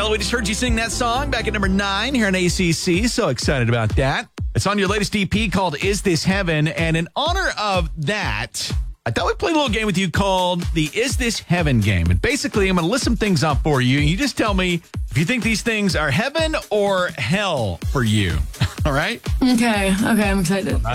Adele, we just heard you sing that song back at number 9 here on ACC. So excited about that. It's on your latest EP called Is This Heaven? And in honor of that, I thought we'd play a little game with you called the Is This Heaven game. And basically, I'm going to list some things up for you. And you just tell me if you think these things are heaven or hell for you. All right? Okay, I'm excited.